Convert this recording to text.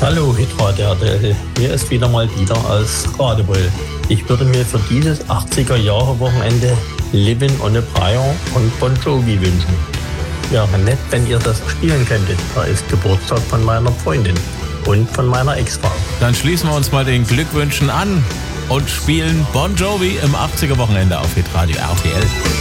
Hallo Hitradio, hier ist wieder mal Dieter aus Radebeul. Ich würde mir für dieses 80er-Jahre-Wochenende Livin' on a Prayer von Bon Jovi wünschen. Wäre nett, wenn ihr das spielen könntet. Da ist Geburtstag von meiner Freundin und von meiner Ex-Frau. Dann schließen wir uns mal den Glückwünschen an und spielen Bon Jovi im 80er-Wochenende auf Hitradio RTL.